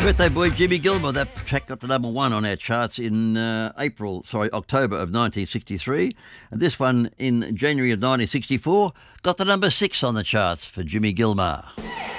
Birthday boy Jimmy Gilmore. That track got to number one on our charts in October of 1963. And this one in January of 1964 got to number 6 on the charts for Jimmy Gilmore.